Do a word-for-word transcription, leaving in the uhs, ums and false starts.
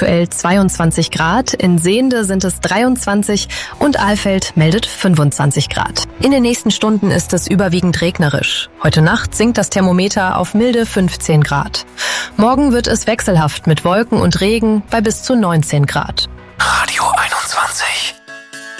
aktuell zweiundzwanzig Grad, in Sehnde sind es dreiundzwanzig und Alfeld meldet fünfundzwanzig Grad. In den nächsten Stunden ist es überwiegend regnerisch. Heute Nacht sinkt das Thermometer auf milde fünfzehn Grad. Morgen wird es wechselhaft mit Wolken und Regen bei bis zu neunzehn Grad. Radio einundzwanzig.